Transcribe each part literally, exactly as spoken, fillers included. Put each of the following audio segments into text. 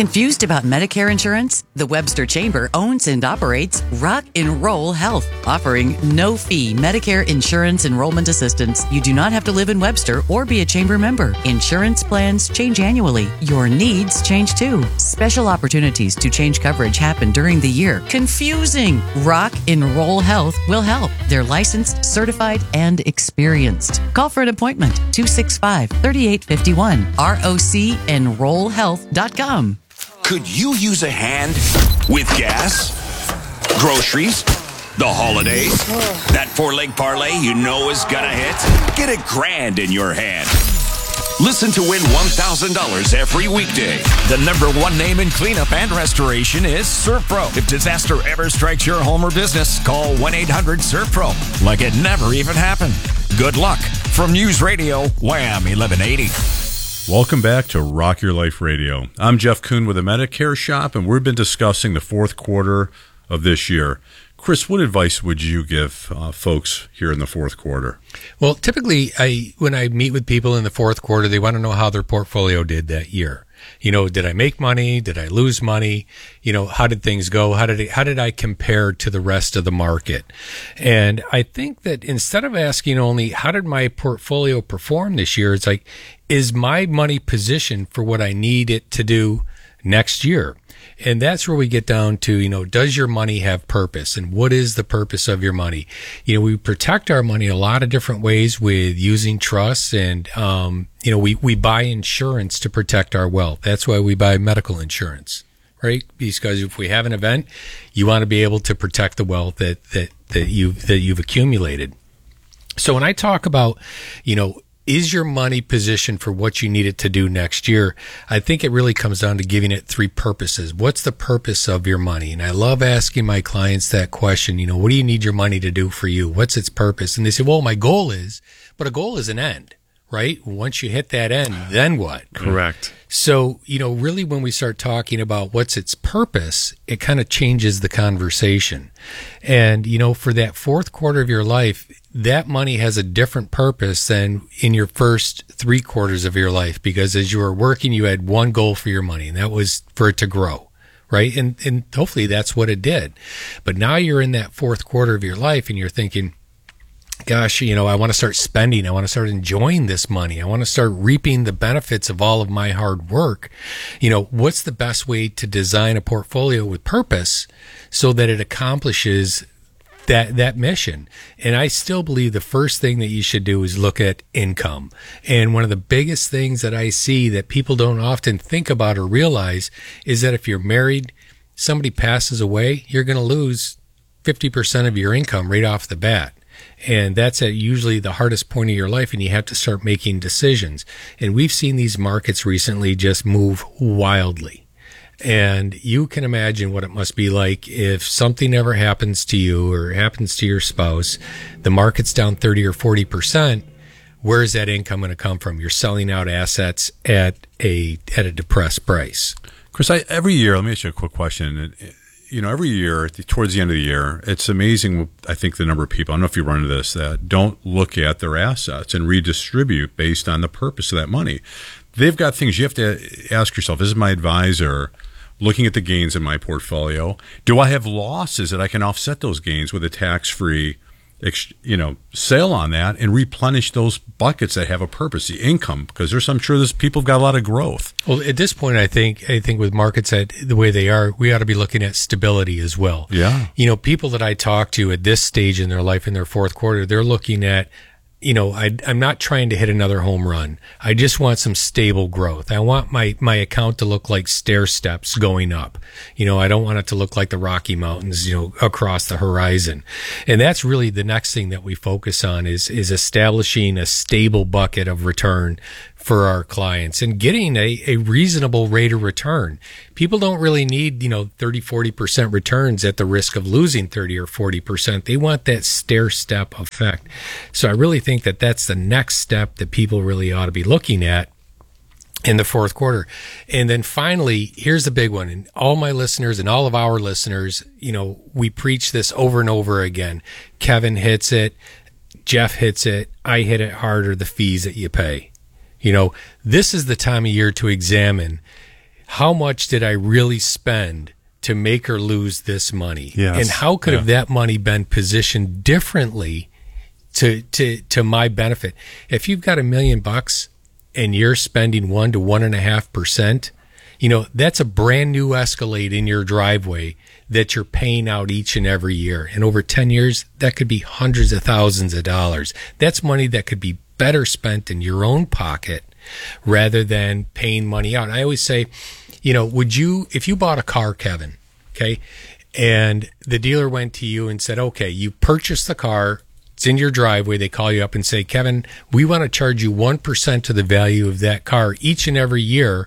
Confused about Medicare insurance? The Webster Chamber owns and operates Rock and Roll Health, offering no-fee Medicare insurance enrollment assistance. You do not have to live in Webster or be a Chamber member. Insurance plans change annually. Your needs change too. Special opportunities to change coverage happen during the year. Confusing. Rock and Roll Health will help. They're licensed, certified, and experienced. Call for an appointment. two six five, three eight five one. R O C enroll health dot com. Could you use a hand with gas, groceries, the holidays? That four-leg parlay you know is gonna hit? Get a grand in your hand. Listen to win one thousand dollars every weekday. The number one name in cleanup and restoration is ServPro. If disaster ever strikes your home or business, call one eight hundred ServPro like it never even happened. Good luck. From News Radio, Wham eleven eighty. Welcome back to Rock Your Life Radio. I'm Jeff Kuhn with the Medicare Shop, and we've been discussing the fourth quarter of this year. Chris, what advice would you give uh, folks here in the fourth quarter? Well, typically, I when I meet with people in the fourth quarter, they want to know how their portfolio did that year. You know, did I make money? Did I lose money? You know, how did things go? How did it, how did I compare to the rest of the market? And I think that instead of asking only how did my portfolio perform this year, it's like, is my money positioned for what I need it to do next year? And that's where we get down to, you know, does your money have purpose? And what is the purpose of your money? You know, we protect our money a lot of different ways with using trusts and, um, you know, we, we buy insurance to protect our wealth. That's why we buy medical insurance, right? Because if we have an event, you want to be able to protect the wealth that, that, that you, that you've accumulated. So when I talk about, you know, is your money positioned for what you need it to do next year? I think it really comes down to giving it three purposes. What's the purpose of your money? And I love asking my clients that question. You know, what do you need your money to do for you? What's its purpose? And they say, well, my goal is, but a goal is an end, right? Once you hit that end, then what? Correct. So, you know, really when we start talking about what's its purpose, it kind of changes the conversation. And, you know, for that fourth quarter of your life, that money has a different purpose than in your first three quarters of your life, because as you were working, you had one goal for your money, and that was for it to grow, right? And, and hopefully that's what it did. But now you're in that fourth quarter of your life and you're thinking, gosh, you know, I want to start spending. I want to start enjoying this money. I want to start reaping the benefits of all of my hard work. You know, what's the best way to design a portfolio with purpose so that it accomplishes that, that mission? And I still believe the first thing that you should do is look at income. And one of the biggest things that I see that people don't often think about or realize is that if you're married, somebody passes away, you're going to lose fifty percent of your income right off the bat. And that's at usually the hardest point of your life, and you have to start making decisions. And we've seen these markets recently just move wildly. And you can imagine what it must be like if something ever happens to you or happens to your spouse, the market's down thirty or forty percent. Where is that income going to come from? You're selling out assets at a at a depressed price. Chris, I, every year, let me ask you a quick question. It, You know, every year, towards the end of the year, it's amazing, I think, the number of people, I don't know if you run into this, that don't look at their assets and redistribute based on the purpose of that money. They've got things you have to ask yourself, is my advisor looking at the gains in my portfolio? Do I have losses that I can offset those gains with a tax-free, you know, sale on that and replenish those buckets that have a purpose, the income? Because there's, I'm sure there's people have got a lot of growth. Well, at this point, I think, I think with markets that the way they are, we ought to be looking at stability as well. Yeah. You know, people that I talk to at this stage in their life, in their fourth quarter, they're looking at, you know, I, I'm not trying to hit another home run. I just want some stable growth. I want my, my account to look like stair steps going up. You know, I don't want it to look like the Rocky Mountains, you know, across the horizon. And that's really the next thing that we focus on is, is establishing a stable bucket of return for our clients and getting a, a reasonable rate of return. People don't really need, you know, thirty, forty percent returns at the risk of losing thirty or forty percent. They want that stair step effect. So I really think that that's the next step that people really ought to be looking at in the fourth quarter. And then finally, here's the big one. And all my listeners and all of our listeners, you know, we preach this over and over again. Kevin hits it. Jeff hits it. I hit it harder, the fees that you pay. You know, this is the time of year to examine how much did I really spend to make or lose this money? Yes. And how could Yeah. have that money been positioned differently to, to, to my benefit? If you've got a million bucks and you're spending one to one and a half percent, you know, that's a brand new Escalade in your driveway that you're paying out each and every year. And over ten years, that could be hundreds of thousands of dollars. That's money that could be better spent in your own pocket rather than paying money out. And I always say, you know, would you, if you bought a car, Kevin, okay, and the dealer went to you and said, okay, you purchased the car, it's in your driveway, they call you up and say, Kevin, we want to charge you one percent of the value of that car each and every year,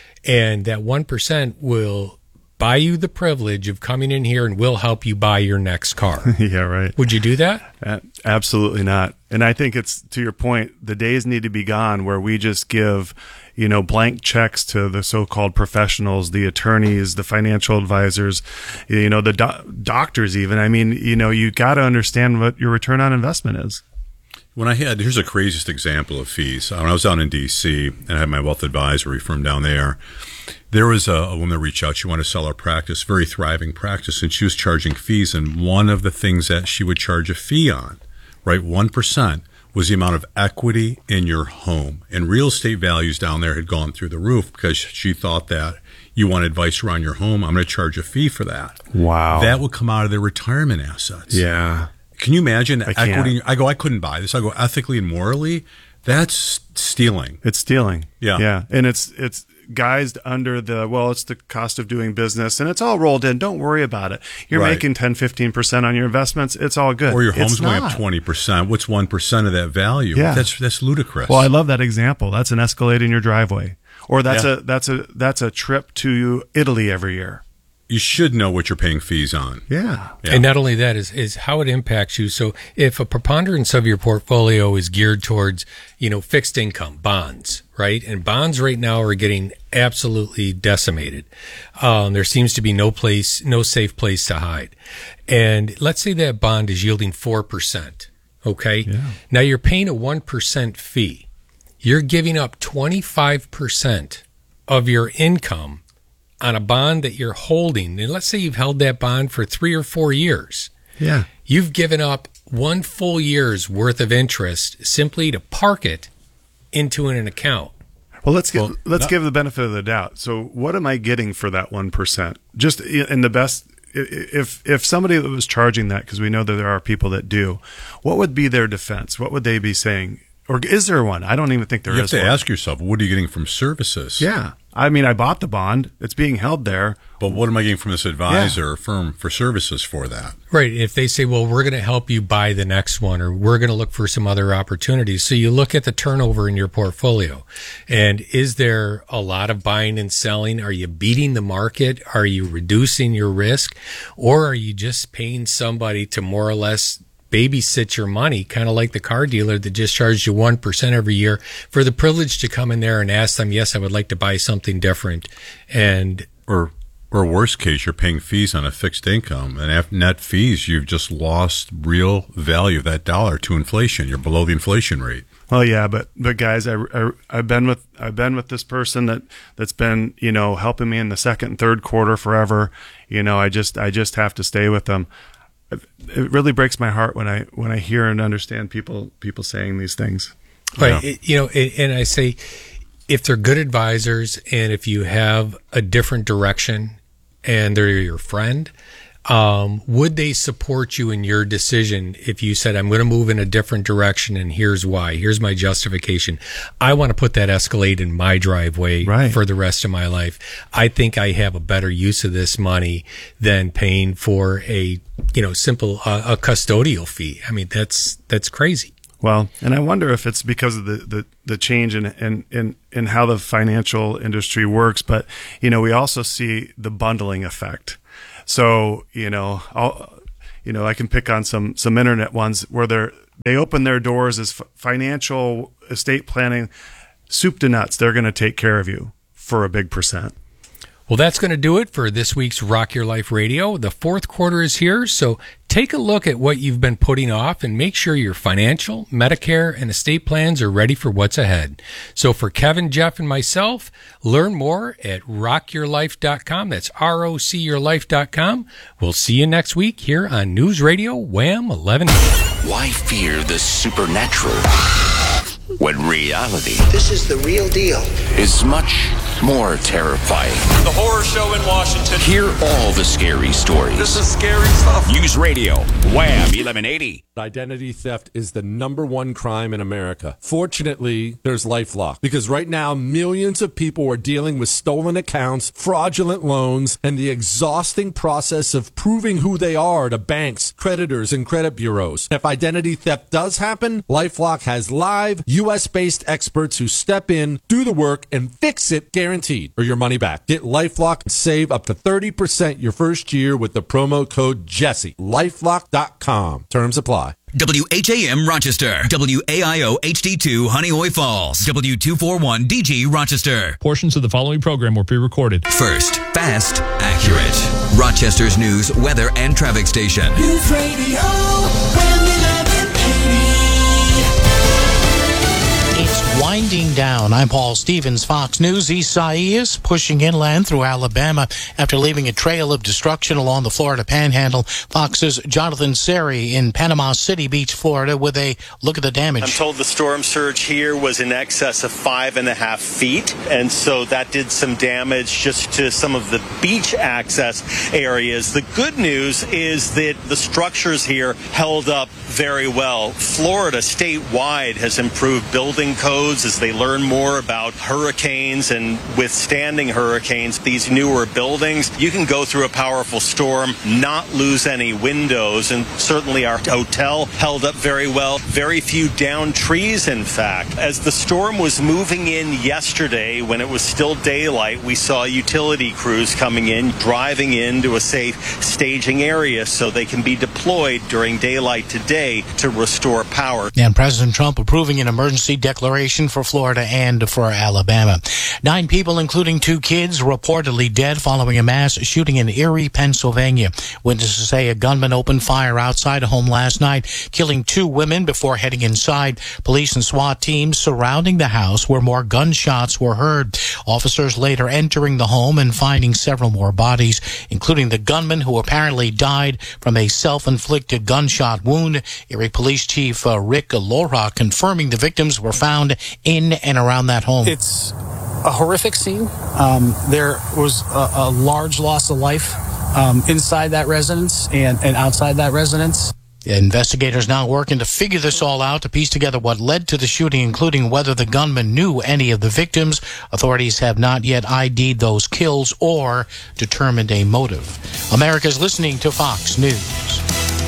and that one percent will buy you the privilege of coming in here and we'll help you buy your next car. Yeah, right. Would you do that? Uh, absolutely not. And I think it's, to your point, the days need to be gone where we just give, you know, blank checks to the so-called professionals, the attorneys, the financial advisors, you know, the do- doctors even. I mean, you know, you got to understand what your return on investment is. When I had, here's the craziest example of fees. When I was down in D C and I had my wealth advisory firm down there, there was a, a woman that reached out. She wanted to sell our practice, very thriving practice, and she was charging fees. And one of the things that she would charge a fee on, right, one percent, was the amount of equity in your home. And real estate values down there had gone through the roof because she thought that you want advice around your home, I'm going to charge a fee for that. Wow. That would come out of their retirement assets. Yeah. Can you imagine I equity? can't. I go, I couldn't buy this. I go, ethically and morally, that's stealing. It's stealing. Yeah. Yeah. And it's, it's guised under the, well, it's the cost of doing business and it's all rolled in. Don't worry about it. You're Right. making ten, fifteen percent on your investments. It's all good. Or your home's It's going not. up twenty percent. What's one percent of that value? Yeah. That's, that's ludicrous. Well, I love that example. That's an Escalade in your driveway. Or that's Yeah. a, that's a, that's a trip to Italy every year. You should know what you're paying fees on. Yeah. Yeah. And not only that is is how it impacts you. So if a preponderance of your portfolio is geared towards, you know, fixed income, bonds, right? And bonds right now are getting absolutely decimated. Um, there seems to be no place, no safe place to hide. And let's say that bond is yielding four percent. Okay. Yeah. Now you're paying a one percent fee. You're giving up twenty-five percent of your income on a bond that you're holding. And let's say you've held that bond for three or four years. Yeah. You've given up one full year's worth of interest simply to park it into an account. Well, let's give, Well, let's not- give the benefit of the doubt. So what am I getting for that one percent? Just i- in the best, i- if, if somebody that was charging that, because we know that there are people that do, what would be their defense? What would they be saying? Or is there one? I don't even think there You have is to one. ask yourself, what are you getting from services? Yeah. I mean, I bought the bond. It's being held there. But what am I getting from this advisor or firm for services for that? Right. If they say, well, we're going to help you buy the next one, or we're going to look for some other opportunities. So you look at the turnover in your portfolio. And is there a lot of buying and selling? Are you beating the market? Are you reducing your risk? Or are you just paying somebody to more or less babysit your money, kind of like the car dealer that just charged you one percent every year for the privilege to come in there and ask them, yes, I would like to buy something different. And Or, or worst case, you're paying fees on a fixed income, and after net fees, you've just lost real value of that dollar to inflation. You're below the inflation rate. Well, yeah, but but guys, I, I I've been with I've been with this person that that's been you know helping me in the second and third quarter forever. You know, I just I just have to stay with them. It really breaks my heart when I when I hear and understand people people saying these things. Right. Yeah. It- you know, it, and I say, if they're good advisors and if you have a different direction and they're your friend, um, would they support you in your decision if you said, I'm going to move in a different direction and here's why, here's my justification. I want to put that Escalade in my driveway Right. for the rest of my life. I think I have a better use of this money than paying for a, you know, simple, uh, a custodial fee. I mean, that's, that's crazy. Well, and I wonder if it's because of the, the, the change in, in, in, in how the financial industry works. But, you know, we also see the bundling effect. So, you know, I'll, you know, I can pick on some, some internet ones where they're, they open their doors as f- financial estate planning, soup to nuts. They're going to take care of you for a big percent. Well, that's going to do it for this week's Rock Your Life Radio. The fourth quarter is here, so take a look at what you've been putting off and make sure your financial, Medicare, and estate plans are ready for what's ahead. So for Kevin, Jeff, and myself, learn more at rock your life dot com. That's R O C your life dot com. We'll see you next week here on News Radio Wham eleven eighty. Why fear the supernatural when reality This is the real deal. is much more terrifying? The horror show in Washington. Hear all the scary stories. This is scary stuff. News Radio Wham eleven eighty. Identity theft is the number one crime in America. Fortunately, there's LifeLock, because right now millions of people are dealing with stolen accounts, fraudulent loans, and the exhausting process of proving who they are to banks, creditors, and credit bureaus. If identity theft does happen, LifeLock has live U S-based experts who step in, do the work, and fix it, guaranteed, or your money back. Get LifeLock and save up to thirty percent your first year with the promo code Jesse. lifelock dot com. Terms apply. W H A M Rochester, W A I O H D two Honeoye Falls, W two forty-one D G Rochester. Portions of the following program were pre-recorded. First, fast, accurate. Rochester's news, weather, and traffic station. News Radio eleven eighty. It's winding down. I'm Paul Stevens, Fox News. Isaias pushing inland through Alabama after leaving a trail of destruction along the Florida Panhandle. Fox's Jonathan Seri in Panama City Beach, Florida, with a look at the damage. I'm told the storm surge here was in excess of five and a half feet, and so that did some damage just to some of the beach access areas. The good news is that the structures here held up very well. Florida statewide has improved building codes as they learn more about hurricanes and withstanding hurricanes. These newer buildings, you can go through a powerful storm, not lose any windows, and certainly our hotel held up very well. Very few downed trees, in fact. As the storm was moving in yesterday, when it was still daylight, we saw utility crews coming in, driving into a safe staging area so they can be deployed during daylight today to restore power. And President Trump approving an emergency declaration for Florida and for Alabama. Nine people, including two kids, reportedly dead following a mass shooting in Erie, Pennsylvania. Witnesses say a gunman opened fire outside a home last night, killing two women before heading inside. Police and SWAT teams surrounding the house where more gunshots were heard. Officers later entering the home and finding several more bodies, including the gunman who apparently died from a self-inflicted gunshot wound. Erie Police Chief uh, Rick Lora confirming the victims were found in and around that home. It's a horrific scene. Um, there was a, a large loss of life um, inside that residence and, and outside that residence. Investigators now working to figure this all out, to piece together what led to the shooting, including whether the gunman knew any of the victims. Authorities have not yet I D'd those kills or determined a motive. America's listening to Fox News.